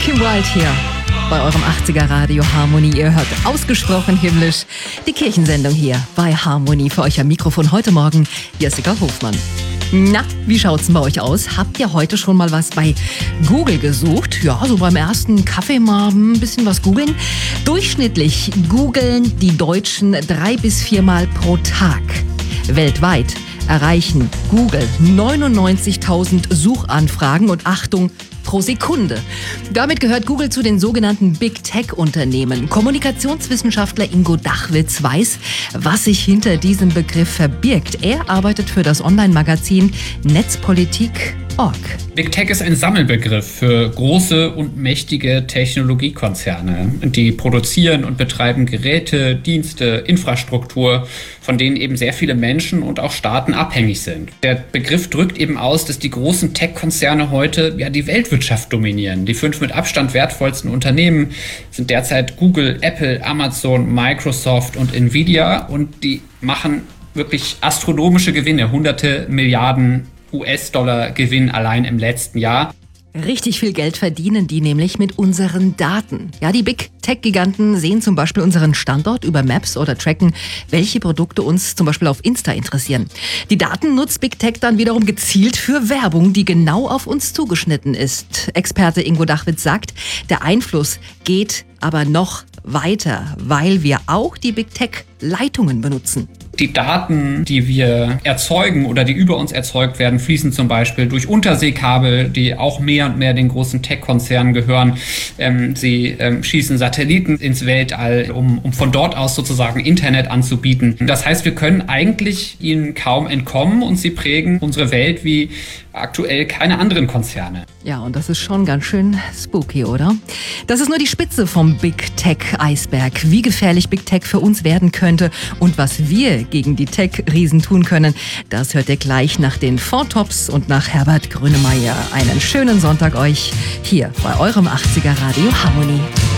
Team Wild hier bei eurem 80er Radio Harmonie. Ihr hört ausgesprochen himmlisch die Kirchensendung hier bei Harmonie. Für euch am Mikrofon heute Morgen Jessica Hofmann. Na, wie schaut's denn bei euch aus? Habt ihr heute schon mal was bei Google gesucht? Ja, so beim ersten Kaffee mal ein bisschen was googeln. Durchschnittlich googeln die Deutschen 3 bis 4 Mal pro Tag. Weltweit erreichen Google 99.000 Suchanfragen und Achtung, pro Sekunde. Damit gehört Google zu den sogenannten Big Tech-Unternehmen. Kommunikationswissenschaftler Ingo Dachwitz weiß, was sich hinter diesem Begriff verbirgt. Er arbeitet für das Online-Magazin Netzpolitik.org. Big Tech ist ein Sammelbegriff für große und mächtige Technologiekonzerne. Die produzieren und betreiben Geräte, Dienste, Infrastruktur, von denen eben sehr viele Menschen und auch Staaten abhängig sind. Der Begriff drückt eben aus, dass die großen Tech-Konzerne heute die Weltwirtschaft dominieren. Die 5 mit Abstand wertvollsten Unternehmen sind derzeit Google, Apple, Amazon, Microsoft und Nvidia, und die machen wirklich astronomische Gewinne, hunderte Milliarden US-Dollar Gewinn allein im letzten Jahr. Richtig viel Geld verdienen die nämlich mit unseren Daten. Ja, die Big Tech-Giganten sehen zum Beispiel unseren Standort über Maps oder tracken, welche Produkte uns zum Beispiel auf Insta interessieren. Die Daten nutzt Big Tech dann wiederum gezielt für Werbung, die genau auf uns zugeschnitten ist. Experte Ingo Dachwitz sagt, der Einfluss geht aber noch weiter, weil wir auch die Big Tech-Leitungen benutzen. Die Daten, die wir erzeugen oder die über uns erzeugt werden, fließen zum Beispiel durch Unterseekabel, die auch mehr und mehr den großen Tech-Konzernen gehören. Sie schießen Satelliten ins Weltall, um von dort aus sozusagen Internet anzubieten. Das heißt, wir können eigentlich ihnen kaum entkommen, und sie prägen unsere Welt wie aktuell keine anderen Konzerne. Ja, und das ist schon ganz schön spooky, oder? Das ist nur die Spitze vom Big Tech-Eisberg. Wie gefährlich Big Tech für uns werden könnte und was wir gegen die Tech-Riesen tun können, das hört ihr gleich nach den 4 Tops und nach Herbert Grönemeyer. Einen schönen Sonntag euch hier bei eurem 80er Radio Harmonie.